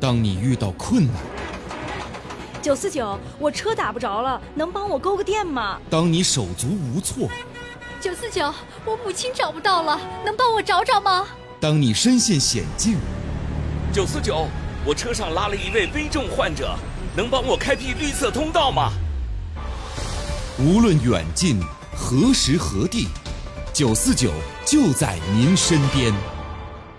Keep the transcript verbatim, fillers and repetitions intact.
当你遇到困难， 九四九，我车打不着了，能帮我勾个电吗？ 当你手足无措， 九四九，我母亲找不到了，能帮我找找吗？ 当你身陷险境， 九四九，我车上拉了一位危重患者，能帮我开辟绿色通道吗？ 无论远近，何时何地，九四九就在您身边。